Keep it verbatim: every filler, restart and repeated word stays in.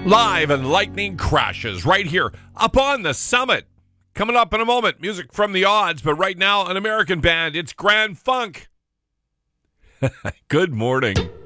Live and lightning crashes right here up on the summit. Coming up in a moment, music from the odds, but right now, an American band. It's Grand Funk. Good morning.